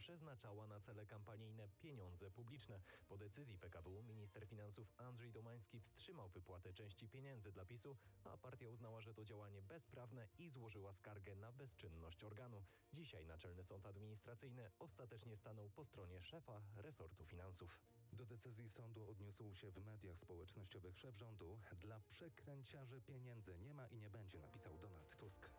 przeznaczała na cele kampanijne pieniądze publiczne. Po decyzji PKW minister finansów Andrzej Domański wstrzymał wypłatę części pieniędzy dla PiS-u, a partia uznała, że to działanie bezprawne i złożyła skargę na bezczynność organu. Dzisiaj Naczelny Sąd Administracyjny ostatecznie stanął po stronie szefa resortu finansów. Do decyzji sądu odniósł się w mediach społecznościowych szef rządu. Dla przekręciarzy pieniędzy nie ma i nie będzie, napisał Donald Tusk.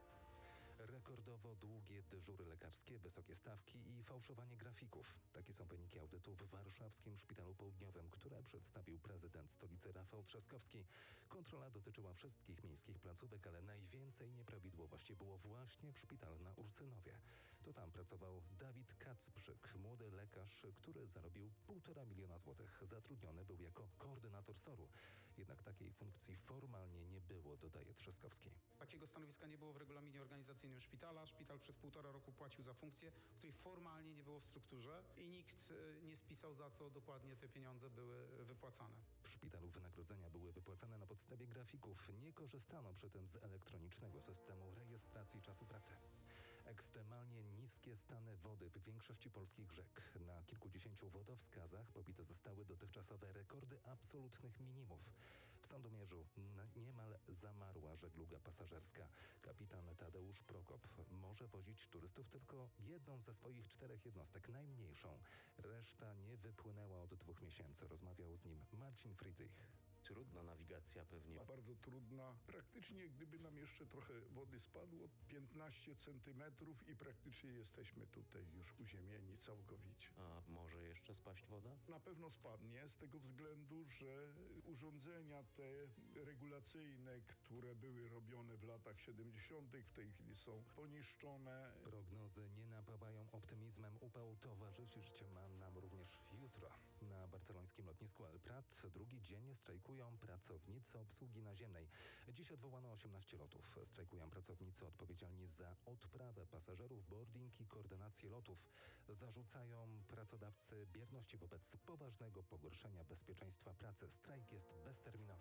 Rekordowo długie dyżury lekarskie, wysokie stawki i fałszowanie grafików. Takie są wyniki audytu w warszawskim Szpitalu Południowym, które przedstawił prezydent stolicy Rafał Trzaskowski. Kontrola dotyczyła wszystkich miejskich placówek, ale najwięcej nieprawidłowości było właśnie w szpitalu na Ursynowie. To tam pracował Dawid Kacprzyk, młody lekarz, który zarobił 1,5 miliona złotych. Zatrudniony był jako koordynator SOR-u. Jednak takiej funkcji formalnie nie było, dodaje Trzaskowski. Takiego stanowiska nie było w regulaminie organizacyjnym szpitala. Szpital przez 1,5 roku płacił za funkcję, której formalnie nie było w strukturze i nikt nie spisał, za co dokładnie te pieniądze były wypłacane. W szpitalu wynagrodzenia były wypłacane na podstawie grafików. Nie korzystano przy tym z elektronicznego systemu rejestracji czasu pracy. Ekstremalnie niskie stany wody w większości polskich rzek. Na kilkudziesięciu wodowskazach pobite zostały dotychczasowe rekordy absolutnych minimów. W Sandomierzu niemal zamarła żegluga pasażerska. Kapitan Tadeusz Prokop może wozić turystów tylko jedną ze swoich 4 jednostek, najmniejszą. Reszta nie wypłynęła od 2 miesięcy. Rozmawiał z nim Marcin Friedrich. Trudna nawigacja pewnie. Bardzo trudna. Praktycznie gdyby nam jeszcze trochę wody spadło, 15 centymetrów i praktycznie jesteśmy tutaj już uziemieni całkowicie. A może jeszcze spaść woda? Na pewno spadnie z tego względu, że urządzenia te regulacyjne, które były robione w latach 70., w tej chwili są poniszczone. Prognozy nie napawają optymizmem. Upał towarzyszyć ma nam również jutro. Na barcelońskim lotnisku El Prat drugi dzień strajkują pracownicy obsługi naziemnej. Dziś odwołano 18 lotów. Strajkują pracownicy odpowiedzialni za odprawę pasażerów, boarding i koordynację lotów. Zarzucają pracodawcy bierności wobec poważnego pogorszenia bezpieczeństwa pracy. Strajk jest bezterminowy.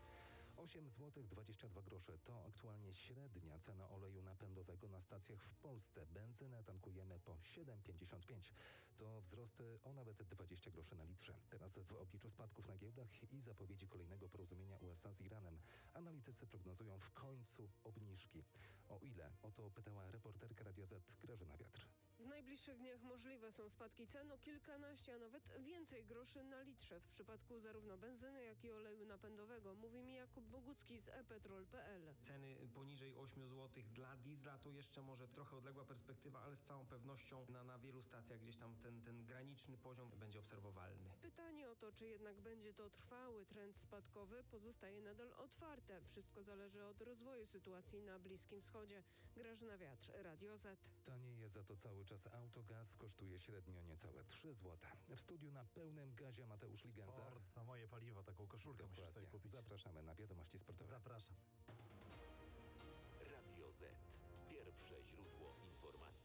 8,22 zł to aktualnie średnia cena oleju napędowego na stacjach w Polsce. Benzynę tankujemy po 7,55. To wzrost o nawet 20 groszy na litrze. Teraz w obliczu spadków na giełdach i zapowiedzi kolejnego porozumienia USA z Iranem analitycy prognozują w końcu obniżki. O ile? O to pytała reporterka Radia Z Grażyna Wiatr. W najbliższych dniach możliwe są spadki cen o kilkanaście, a nawet więcej groszy na litrze w przypadku zarówno benzyny, jak i oleju napędowego, mówi mi Jakub Bogucki z ePetrol.pl. Ceny poniżej 8 zł dla diesla to jeszcze może trochę odległa perspektywa, ale z całą pewnością na wielu stacjach gdzieś tam ten graniczny poziom będzie obserwowalny. Pytanie o to, czy jednak będzie to trwały trend spadkowy, pozostaje nadal otwarte. Wszystko zależy od rozwoju sytuacji na Bliskim Wschodzie. Grażyna Wiatr, Radio Z. Tanieje za to cały czas autogaz, kosztuje średnio niecałe 3 zł. W studiu na pełnym gazie Mateusz Ligenza. Sport, to moje paliwo, taką koszulkę musisz sobie kupić. Zapraszamy na wiadomości sportowe. Zapraszam. Radio Z. Pierwsze źródło informacji.